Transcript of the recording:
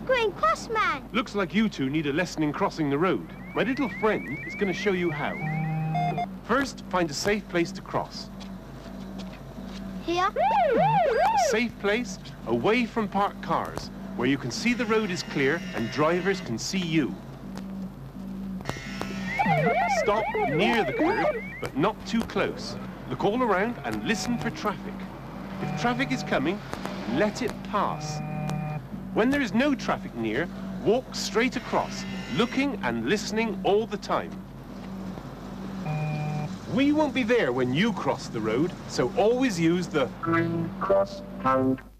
Green Cross Man. Looks like you two need a lesson in crossing the road. My little friend is going to show you how. First, find a safe place to cross. Here? A safe place away from parked cars, where you can see the road is clear and drivers can see you. Stop near the curb, but not too close. Look all around and listen for traffic. If traffic is coming, let it pass. When there is no traffic near, walk straight across, looking and listening all the time. We won't be there when you cross the road, so always use the green cross hand